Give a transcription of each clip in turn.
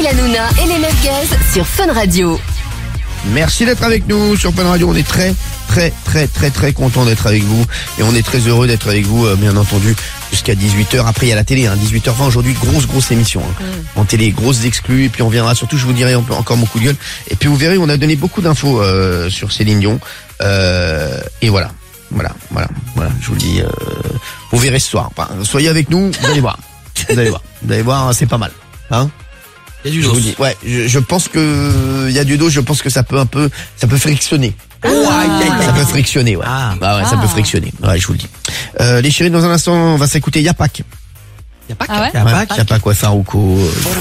Hanouna et les merguez sur Fun Radio. Merci d'être avec nous sur Fun Radio. On est très content d'être avec vous. Et on est très heureux d'être avec vous, bien entendu, jusqu'à 18h. Après, il y a la télé, 18h20 aujourd'hui. Grosse émission. En télé, grosses exclus. Et puis on viendra surtout, je vous dirai encore mon coup de gueule. Et puis vous verrez, on a donné beaucoup d'infos sur Céline Dion. Et voilà, je vous le dis. Vous verrez ce soir. Enfin, soyez avec nous, vous allez voir. Vous allez voir, c'est pas mal. Hein? Il y a du dos. Ouais, je pense que il y a du dos, je pense que ça peut frictionner. Ça peut frictionner, ouais. Ça peut frictionner. Ouais, je vous le dis. Les chéris, dans un instant, on va s'écouter Yapak. Yapak, ouais, Farouko.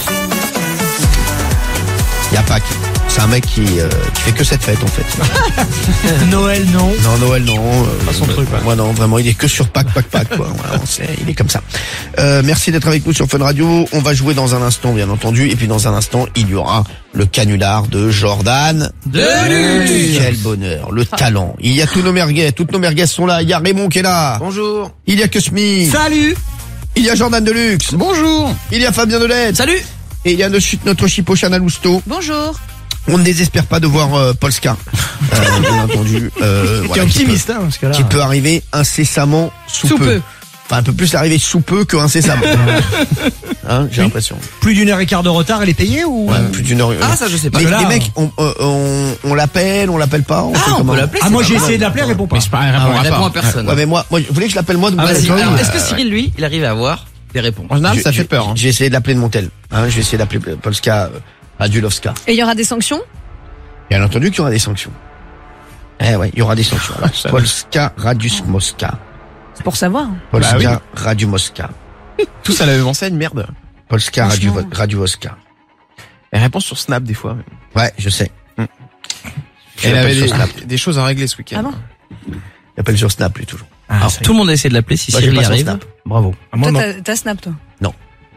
Yapak. C'est un mec qui fait que cette fête, en fait. Noël, non. Non, Noël, non. Pas son truc, quoi. Ouais, non, vraiment, il est que sur Pâques, quoi. Voilà, il est comme ça. Merci d'être avec nous sur Fun Radio. On va jouer dans un instant, bien entendu. Et puis, dans un instant, il y aura le canular de Jordan Deluxe. Quel bonheur. Le talent. Il y a tous nos merguez. Toutes nos merguez sont là. Il y a Raymond qui est là. Bonjour. Il y a Kusmi. Salut. Il y a Jordan Deluxe. Bonjour. Il y a Fabien Delette. Salut. Et il y a notre chippo Chana Lousteau. Bonjour. On ne désespère pas de voir Polska, bien entendu. T'es optimiste, parce que là. Qui peut arriver incessamment sous peu. Enfin, un peu plus arriver sous peu que incessamment. J'ai l'impression. Plus d'1h15 de retard, elle est payée ou? Ouais, plus d'une heure. Ça, je sais pas. Les mecs, on l'appelle, on l'appelle pas. On peut l'appeler. Moi, j'ai essayé de l'appeler, elle répond pas. Mais c'est pareil, elle répond à personne. Ouais, mais moi, vous voulez que je l'appelle moi? Vas-y. Alors, est-ce que Cyril, lui, il arrive à avoir des réponses? En général, ça fait peur. J'ai essayé de l'appeler de Montel. Je vais essayer d'appeler Polska Radulovska. Et il y aura des sanctions? Bien entendu qu'il y aura des sanctions. Ouais, il y aura des sanctions. Alors, Polska Radiumovska. C'est pour savoir. Polska Radiumovska. Tous à la même enseigne, merde. Polska Radiumovska. Elle répond sur Snap des fois. Ouais, je sais. Elle avait des choses à régler ce week-end. Ah bon? Il appelle sur Snap, lui, toujours. Alors, tout le monde a essayé de l'appeler si Cyril y arrive. Snap. Bravo. Toi, t'as Snap, toi? Non.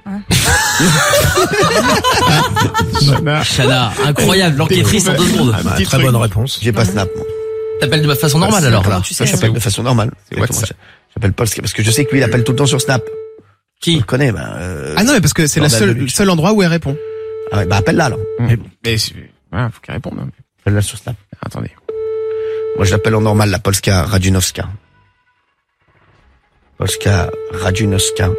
Chana, incroyable, l'enquêtrice en 2 secondes. Très bonne réponse. J'ai pas Snap, moi. T'appelles de façon normale alors là. Tu sais, J'appelle de façon normale. J'appelle Polska parce que je sais que lui, il appelle tout le temps sur Snap. Qui? On le connaît, Ah non, mais parce que c'est le seul endroit où elle répond. Ah ouais, appelle-la, alors. Mais faut qu'elle réponde. Appelle-la sur Snap. Attendez. Moi, je l'appelle en normal, la Polska Radiunovska. Polska Radiunovska.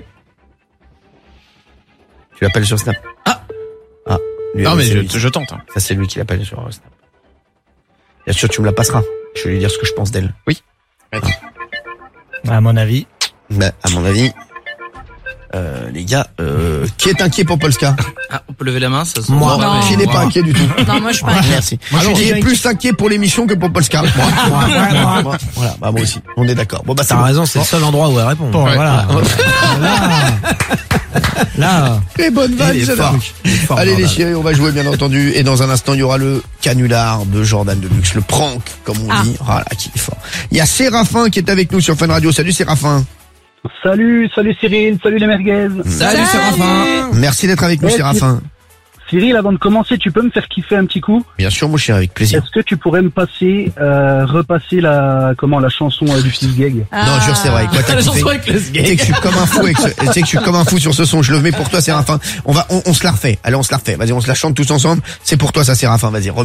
Tu l'appelles sur Snap? Lui, non, mais je tente. Ça, c'est lui qui l'appelle sur Snap. Bien sûr, tu me la passeras. Je vais lui dire ce que je pense d'elle. Oui. À mon avis. À mon avis, les gars, qui est inquiet pour Polska? On peut lever la main, ça se Moi, qui n'est pas inquiet du tout. Non, moi, je suis pas inquiet. Merci. Qui est plus inquiet pour l'émission que pour Polska? Voilà, moi aussi. On est d'accord. Bon, t'as raison, c'est le seul endroit où elle répond. Bon, voilà. Là. Très bonne vanne, celle-là. Allez, les chéris, on va jouer, bien entendu. Et dans un instant, il y aura le canular de Jordan Deluxe, le prank, comme on dit. Voilà, qui est fort. Il y a Séraphin qui est avec nous sur Fun Radio. Salut, Séraphin. Salut Cyril, salut les merguez. Salut Séraphin. Merci d'être avec nous, Séraphin. Cyril, avant de commencer, tu peux me faire kiffer un petit coup? Bien sûr, mon cher, avec plaisir. Est-ce que tu pourrais me passer, repasser la chanson du fils Gag? Non, jure, c'est vrai. Quoi, t'as La kiffé? chanson avec le Tu sais que je suis comme un fou que je suis comme un fou sur ce son. Je le mets pour toi, Séraphin. On se la refait. Allez, on se la refait. Vas-y, on se la chante tous ensemble. C'est pour toi, ça, Séraphin. Vas-y.